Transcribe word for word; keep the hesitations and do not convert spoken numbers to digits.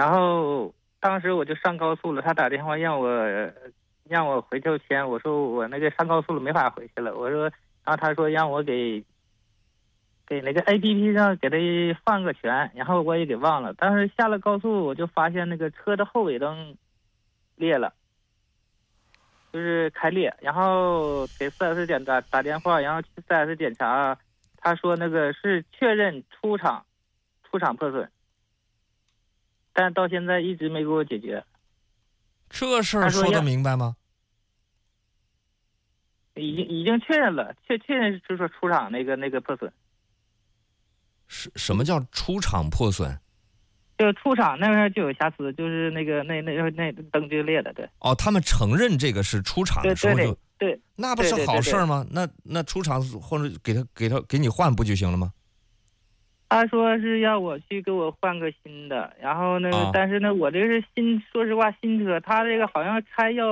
然后当时我就上高速了，他打电话让我让我回头签，我说我那个上高速了没法回去了，我说，然后他说让我给给那个 A P P 上给他放个权，然后我也给忘了。当时下了高速，我就发现那个车的后尾灯裂了，就是开裂，然后给 四 S 店打打电话，然后去 四 S 检查，他说那个是确认出厂出厂破损，但到现在一直没给我解决。 这事儿说得明白吗？ 已经已经确认了，确确认就是说出厂那个那个破损。 是什么叫出厂破损？ 就出厂那边就有瑕疵，就是那个那那那灯就裂了，对。 哦，他们承认这个是出厂的时候就， 对对对， 那不是好事吗？那那出厂或者给他给他给你换不就行了吗？ 他说是要我去给我换个新的，然后那个、 啊、 但是呢，我这是新，说实话新车，他这个好像拆要